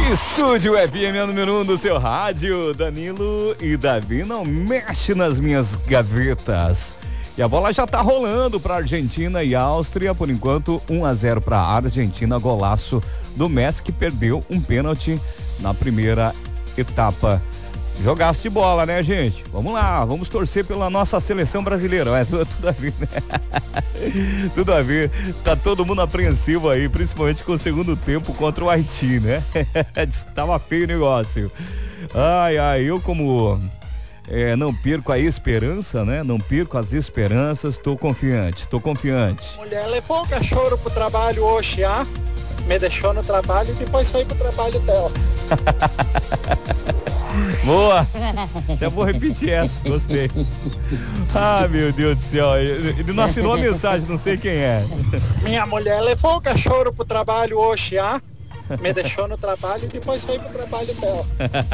Estúdio FM é o número 1 do seu rádio. Danilo e Davi não mexe nas minhas gavetas. E a bola já tá rolando para Argentina e Áustria. Por enquanto, 1-0 para a Argentina. Golaço do Messi, que perdeu um pênalti na primeira etapa. Jogaço de bola, né, gente? Vamos lá, vamos torcer pela nossa seleção brasileira. É tudo a ver, né? Tudo a ver. Tá todo mundo apreensivo aí, principalmente com o segundo tempo contra o Haiti, né? Diz que tava feio o negócio. Eu como não perco a esperança, né? Não perco as esperanças, tô confiante. Mulher levou o cachorro pro trabalho hoje, me deixou no trabalho e depois foi pro trabalho dela. Boa! Até vou repetir essa, gostei. Meu Deus do céu, ele não assinou a mensagem, não sei quem é. Minha mulher levou o cachorro pro trabalho hoje, me deixou no trabalho e depois foi pro trabalho dela.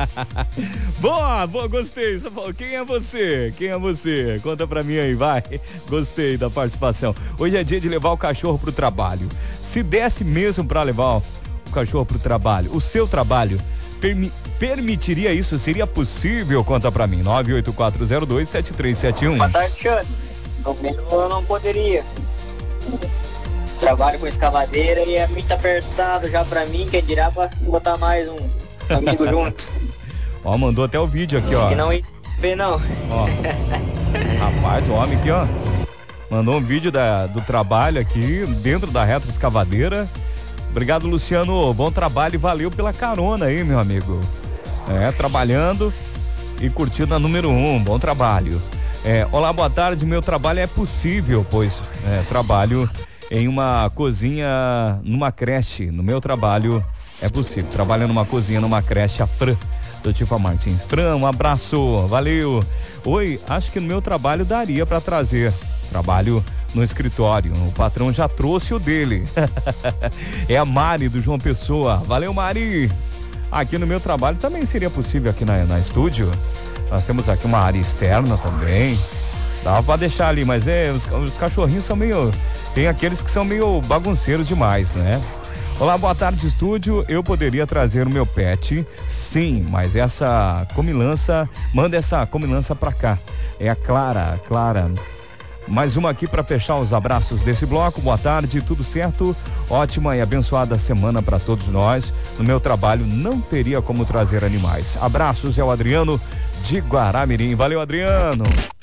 Boa, gostei. Quem é você? Conta pra mim aí, vai. Gostei da participação. Hoje é dia de levar o cachorro pro trabalho. Se desse mesmo pra levar o cachorro pro trabalho, o seu trabalho permitiria isso? Seria possível? Conta pra mim, 984027371. Boa tarde, Xande. Eu não poderia. Trabalho com escavadeira e é muito apertado já pra mim, quem dirá pra botar mais um amigo junto. Ó, mandou até o vídeo aqui, ó. Que não ia ver, não. Ó. Rapaz, o homem aqui, ó, mandou um vídeo do trabalho aqui, dentro da retroescavadeira. Obrigado, Luciano, bom trabalho e valeu pela carona aí, meu amigo. Trabalhando e curtindo a número 1, bom trabalho. Olá, boa tarde, meu trabalho é possível, pois trabalho em uma cozinha, numa creche. No meu trabalho é possível, trabalho numa cozinha, numa creche, a Fran, do Tifa Martins. Fran, um abraço, valeu. Oi, acho que no meu trabalho daria para trazer. Trabalho no escritório, o patrão já trouxe o dele. É a Mari do João Pessoa. Valeu, Mari. Aqui no meu trabalho também seria possível aqui na estúdio. Nós temos aqui uma área externa também. Dá pra deixar ali, mas os cachorrinhos são meio... Tem aqueles que são meio bagunceiros demais, né? Olá, boa tarde, estúdio. Eu poderia trazer o meu pet? Sim, mas essa comilança... Manda essa comilança pra cá. É a Clara. Mais uma aqui para fechar os abraços desse bloco. Boa tarde, tudo certo? Ótima e abençoada semana para todos nós. No meu trabalho não teria como trazer animais. Abraços, é o Adriano de Guaramirim. Valeu, Adriano.